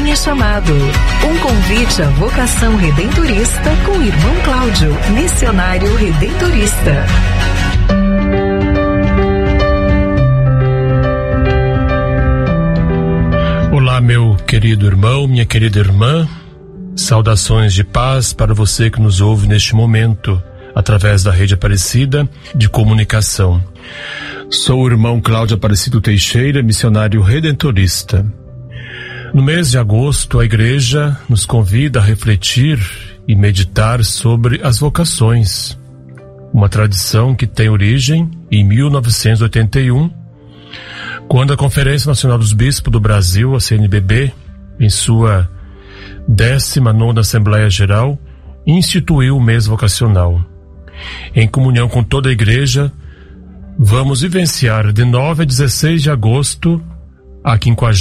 Família Chamado. Um convite à vocação redentorista com o irmão Cláudio, missionário redentorista. Olá, meu querido irmão, minha querida irmã. Saudações de paz para você que nos ouve neste momento, através da Rede Aparecida de Comunicação. Sou o irmão Cláudio Aparecido Teixeira, missionário redentorista. No mês de agosto, a Igreja nos convida a refletir e meditar sobre as vocações. Uma tradição que tem origem em 1981, quando a Conferência Nacional dos Bispos do Brasil, a CNBB, em sua 19ª Assembleia Geral, instituiu o mês vocacional. Em comunhão com toda a Igreja, vamos vivenciar de 9 a 16 de agosto a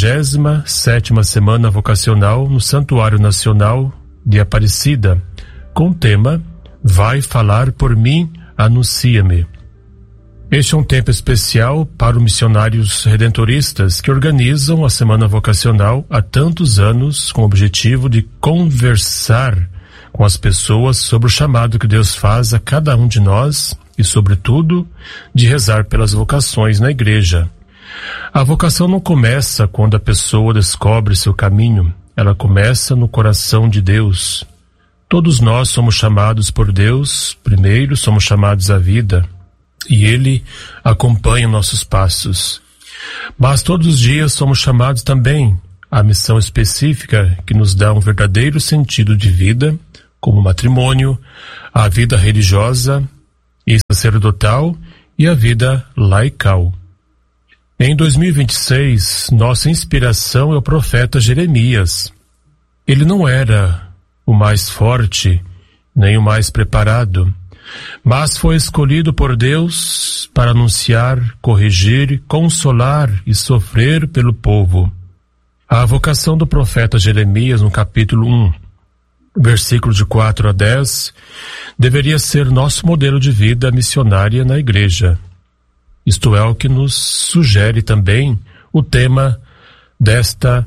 57ª Semana Vocacional no Santuário Nacional de Aparecida, com o tema Vai Falar por Mim, Anuncia-me. Este é um tempo especial para os missionários redentoristas que organizam a Semana Vocacional há tantos anos com o objetivo de conversar com as pessoas sobre o chamado que Deus faz a cada um de nós e, sobretudo, de rezar pelas vocações na Igreja. A vocação não começa quando a pessoa descobre seu caminho, ela começa no coração de Deus. Todos nós somos chamados por Deus, primeiro somos chamados à vida, e Ele acompanha nossos passos. Mas todos os dias somos chamados também à missão específica que nos dá um verdadeiro sentido de vida, como o matrimônio, a vida religiosa e sacerdotal e a vida laical. Em 2026, nossa inspiração é o profeta Jeremias. Ele não era o mais forte, nem o mais preparado, mas foi escolhido por Deus para anunciar, corrigir, consolar e sofrer pelo povo. A vocação do profeta Jeremias, no capítulo 1, versículo de 4 a 10, deveria ser nosso modelo de vida missionária na Igreja. Isto é o que nos sugere também o tema desta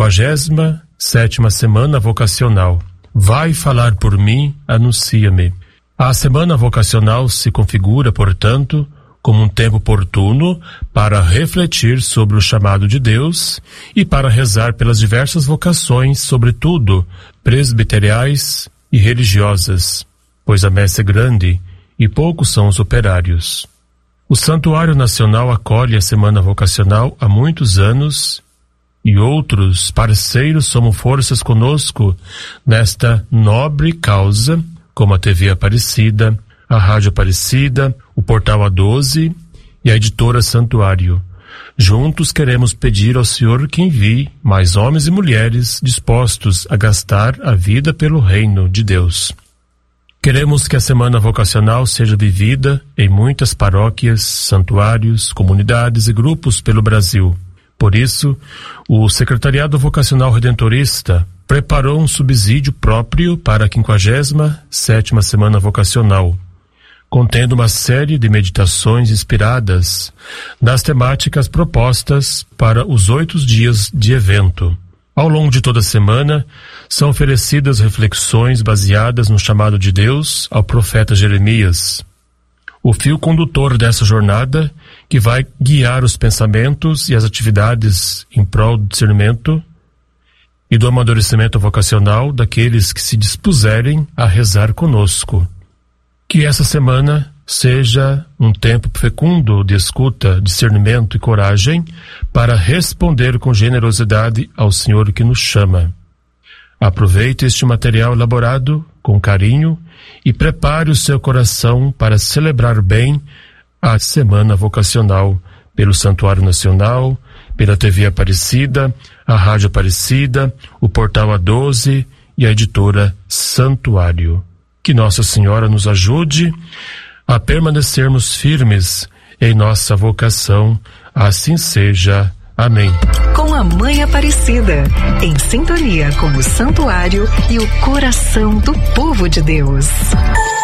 57ª Semana Vocacional. Vai falar por mim, anuncia-me. A Semana Vocacional se configura, portanto, como um tempo oportuno para refletir sobre o chamado de Deus e para rezar pelas diversas vocações, sobretudo presbiteriais e religiosas, pois a messe é grande e poucos são os operários. O Santuário Nacional acolhe a Semana Vocacional há muitos anos e outros parceiros somam forças conosco nesta nobre causa, como a TV Aparecida, a Rádio Aparecida, o Portal A12 e a Editora Santuário. Juntos queremos pedir ao Senhor que envie mais homens e mulheres dispostos a gastar a vida pelo reino de Deus. Queremos que a Semana Vocacional seja vivida em muitas paróquias, santuários, comunidades e grupos pelo Brasil. Por isso, o Secretariado Vocacional Redentorista preparou um subsídio próprio para a 57ª Semana Vocacional, contendo uma série de meditações inspiradas nas temáticas propostas para os 8 dias de evento. Ao longo de toda a semana, são oferecidas reflexões baseadas no chamado de Deus ao profeta Jeremias. O fio condutor dessa jornada, que vai guiar os pensamentos e as atividades em prol do discernimento e do amadurecimento vocacional daqueles que se dispuserem a rezar conosco. Que essa semana seja um tempo fecundo de escuta, discernimento e coragem para responder com generosidade ao Senhor que nos chama. Aproveite este material elaborado com carinho e prepare o seu coração para celebrar bem a Semana Vocacional pelo Santuário Nacional, pela TV Aparecida, a Rádio Aparecida, o Portal A12 e a Editora Santuário. Que Nossa Senhora nos ajude a permanecermos firmes em nossa vocação. Assim seja. Amém. Com a Mãe Aparecida, em sintonia com o Santuário e o coração do povo de Deus.